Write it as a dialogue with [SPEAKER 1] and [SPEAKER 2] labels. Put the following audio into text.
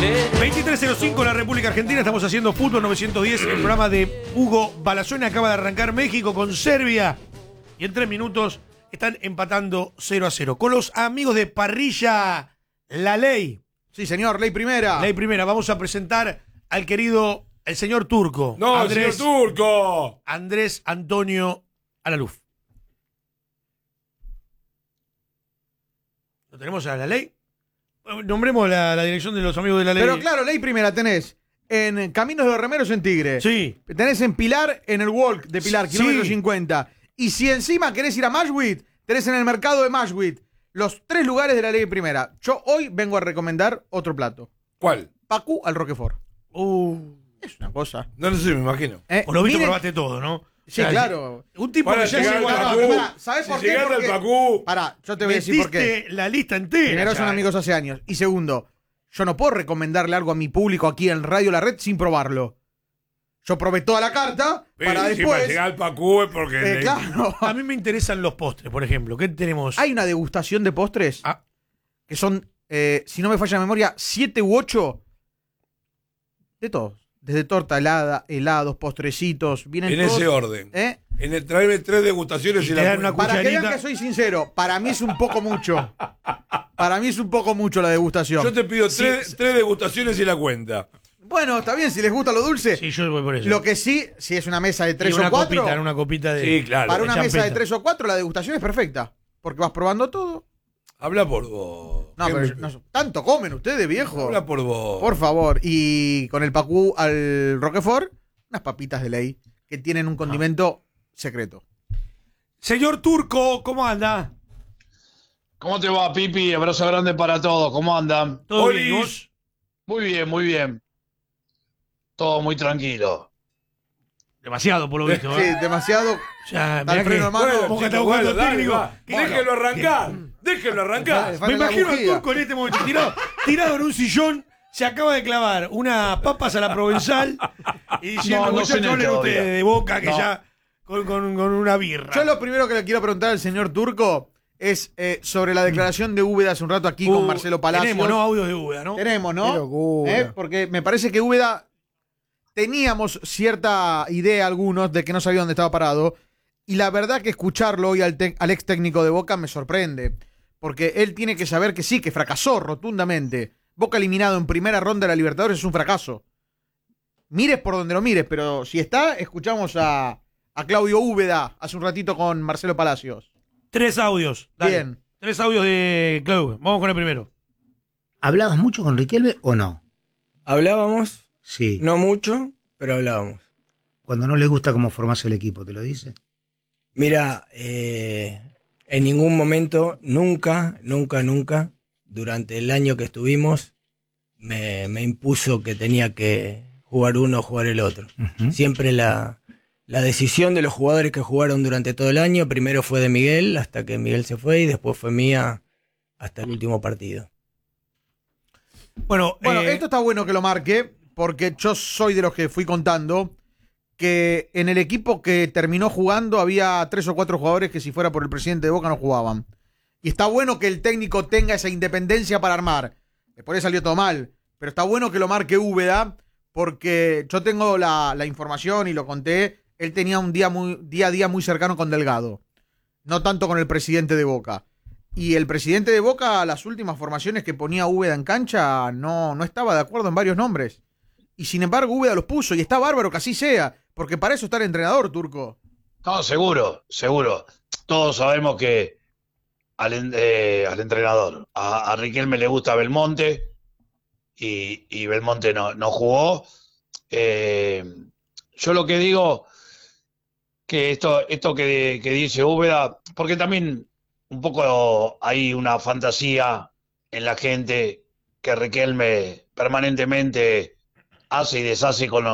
[SPEAKER 1] 23:05 en la República Argentina, estamos haciendo Fútbol 910, el programa de Hugo Balazone. Acaba de arrancar México con Serbia y en 3 minutos están empatando 0-0. Con los amigos de Parrilla La Ley.
[SPEAKER 2] Sí, señor, Ley Primera.
[SPEAKER 1] Ley Primera, vamos a presentar al querido, el señor Turco.
[SPEAKER 3] ¡No, Andrés, señor Turco!
[SPEAKER 1] Andrés Antonio Alaluf. ¿Lo tenemos a La Ley? Nombremos la dirección de los amigos de La Ley.
[SPEAKER 2] Pero claro, Ley Primera tenés en Caminos de los Remeros en Tigre.
[SPEAKER 1] Sí.
[SPEAKER 2] Tenés en Pilar, en el Walk de Pilar,
[SPEAKER 1] Sí.
[SPEAKER 2] kilómetro 50. Y si encima querés ir a Mashwit, tenés en el mercado de Mashwit los 3 lugares de la Ley Primera. Yo hoy vengo a recomendar otro plato.
[SPEAKER 3] ¿Cuál?
[SPEAKER 2] Pacú al Roquefort. Es una cosa.
[SPEAKER 3] No lo sé, me imagino.
[SPEAKER 1] Por lo visto
[SPEAKER 2] miren-
[SPEAKER 1] probaste todo, ¿no?
[SPEAKER 2] Sí,
[SPEAKER 1] O sea,
[SPEAKER 2] claro.
[SPEAKER 1] Un tipo
[SPEAKER 3] Para
[SPEAKER 1] que ya
[SPEAKER 3] llegar
[SPEAKER 1] llegó
[SPEAKER 3] al
[SPEAKER 1] a
[SPEAKER 3] Pacú.
[SPEAKER 2] ¿Sabés
[SPEAKER 3] Si
[SPEAKER 2] por qué?
[SPEAKER 3] llegaste al
[SPEAKER 2] Porque-
[SPEAKER 3] Pacú.
[SPEAKER 2] Pará, yo te voy a decir por qué.
[SPEAKER 1] metiste la lista entera.
[SPEAKER 2] Primero,
[SPEAKER 1] ya.
[SPEAKER 2] son amigos hace años. Y segundo, yo no puedo recomendarle algo a mi público aquí en Radio La Red sin probarlo. Yo probé toda la carta para
[SPEAKER 3] Si
[SPEAKER 2] después.
[SPEAKER 3] para llegar al Pacú es porque...
[SPEAKER 2] Claro.
[SPEAKER 1] A mí me interesan los postres, por ejemplo. ¿Qué tenemos?
[SPEAKER 2] Hay una degustación de postres
[SPEAKER 1] Ah.
[SPEAKER 2] que son, si no me falla la memoria, 7 u 8 de todos. Desde torta helada, helados, postrecitos, vienen
[SPEAKER 3] En
[SPEAKER 2] todos.
[SPEAKER 3] ese orden.
[SPEAKER 2] ¿Eh?
[SPEAKER 3] Traeme 3 degustaciones
[SPEAKER 1] Y
[SPEAKER 3] y
[SPEAKER 1] te
[SPEAKER 3] la
[SPEAKER 1] dan una
[SPEAKER 3] cuenta.
[SPEAKER 2] Para que vean
[SPEAKER 1] cucharita.
[SPEAKER 2] que soy sincero, para mí es un poco mucho. Para mí es un poco mucho la degustación.
[SPEAKER 3] Yo te pido
[SPEAKER 1] Sí,
[SPEAKER 3] 3 degustaciones y la cuenta.
[SPEAKER 2] Bueno, está bien, si les gusta lo dulce.
[SPEAKER 1] Sí, yo voy por eso.
[SPEAKER 2] Lo que sí, si es una mesa de
[SPEAKER 1] Y
[SPEAKER 2] 3
[SPEAKER 1] una
[SPEAKER 2] o 4,
[SPEAKER 1] copita, una copita de...
[SPEAKER 3] Sí, claro.
[SPEAKER 2] para una mesa de
[SPEAKER 1] champeta.
[SPEAKER 2] 3 o 4 la degustación es perfecta. Porque vas probando todo.
[SPEAKER 3] Habla por vos.
[SPEAKER 2] No, pero tanto comen ustedes, viejo.
[SPEAKER 3] Habla por vos.
[SPEAKER 2] Por favor. Y con el Pacú al Roquefort, unas papitas de ley que tienen un condimento secreto.
[SPEAKER 1] Señor Turco, ¿cómo anda?
[SPEAKER 4] ¿Cómo te va, Pipi? Abrazo grande para todos. ¿Cómo andan?
[SPEAKER 1] ¿Todo
[SPEAKER 3] Olis.
[SPEAKER 1] bien? ¿Y vos?
[SPEAKER 4] Muy bien, muy bien. Todo muy tranquilo.
[SPEAKER 1] Demasiado, por lo visto.
[SPEAKER 2] Sí,
[SPEAKER 1] ¿eh?
[SPEAKER 2] demasiado.
[SPEAKER 1] O sea,
[SPEAKER 2] Dale
[SPEAKER 1] mirá
[SPEAKER 2] freno,
[SPEAKER 1] que...
[SPEAKER 2] hermano.
[SPEAKER 3] Bueno,
[SPEAKER 1] Vos que
[SPEAKER 3] chicos,
[SPEAKER 1] estás jugando
[SPEAKER 3] bueno, dale,
[SPEAKER 1] técnico.
[SPEAKER 3] va.
[SPEAKER 1] que-
[SPEAKER 3] Déjenlo arrancar. Déjenlo arrancar.
[SPEAKER 2] Falta
[SPEAKER 1] Me
[SPEAKER 2] la
[SPEAKER 1] imagino al
[SPEAKER 2] bujía.
[SPEAKER 1] Turco en este momento tirado en un sillón, se acaba de clavar unas papas a la provenzal y diciendo,
[SPEAKER 4] No
[SPEAKER 1] muchachos,
[SPEAKER 4] cené
[SPEAKER 1] hablen
[SPEAKER 4] todavía.
[SPEAKER 1] ustedes de Boca que
[SPEAKER 4] No.
[SPEAKER 1] ya con una birra.
[SPEAKER 2] Yo lo primero que le quiero preguntar al señor Turco es sobre la declaración de Úbeda hace un rato aquí con Marcelo Palacios.
[SPEAKER 1] Tenemos, ¿no? Audios de Úbeda, ¿no?
[SPEAKER 2] Tenemos, ¿no?
[SPEAKER 5] Qué locura.
[SPEAKER 2] Porque me parece que Úbeda teníamos cierta idea algunos de que no sabía dónde estaba parado. Y la verdad que escucharlo hoy al ex técnico de Boca me sorprende. Porque él tiene que saber que sí, que fracasó rotundamente. Boca eliminado en primera ronda de la Libertadores es un fracaso. Mires por donde lo mires, pero si está, escuchamos a Claudio Úbeda hace un ratito con Marcelo Palacios.
[SPEAKER 1] 3 audios. Dale.
[SPEAKER 2] Bien.
[SPEAKER 1] 3 audios de Claudio. Vamos con el primero.
[SPEAKER 5] ¿Hablabas mucho con Riquelme o no?
[SPEAKER 6] Hablábamos,
[SPEAKER 5] Sí.
[SPEAKER 6] no mucho, pero hablábamos.
[SPEAKER 5] Cuando no le gusta cómo formás el equipo, ¿te lo dice?
[SPEAKER 6] Mira, en ningún momento, nunca, durante el año que estuvimos, me impuso que tenía que jugar uno o jugar el otro.
[SPEAKER 5] Ujú.
[SPEAKER 6] Siempre la decisión de los jugadores que jugaron durante todo el año, primero fue de Miguel, hasta que Miguel se fue, y después fue mía hasta el último partido.
[SPEAKER 1] Bueno,
[SPEAKER 2] Esto está bueno que lo marque, porque yo soy de los que fui contando que en el equipo que terminó jugando había 3 o 4 jugadores que si fuera por el presidente de Boca no jugaban. Y está bueno que el técnico tenga esa independencia para armar. Después le salió todo mal, pero está bueno que lo marque Úbeda, porque yo tengo la información y lo conté. Él tenía un día a día muy cercano con Delgado, no tanto con el presidente de Boca. Y el presidente de Boca, las últimas formaciones que ponía Úbeda en cancha, no estaba de acuerdo en varios nombres. Y sin embargo, Úbeda los puso, y está bárbaro que así sea, porque para eso está el entrenador, Turco.
[SPEAKER 4] No, seguro. Todos sabemos que al entrenador, a Riquelme le gusta Belmonte y Belmonte no jugó. Yo lo que digo, que esto que dice Úbeda, porque también un poco hay una fantasía en la gente que Riquelme permanentemente hace y deshace con